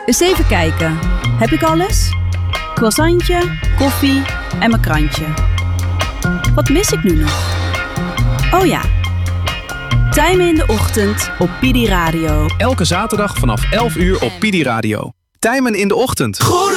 Eens even kijken. Heb ik alles? Croissantje, koffie en mijn krantje. Wat mis ik nu nog? Oh ja. Tijmen in de ochtend op Pidi Radio. Elke zaterdag vanaf 11 uur op Pidi Radio. Tijmen in de ochtend.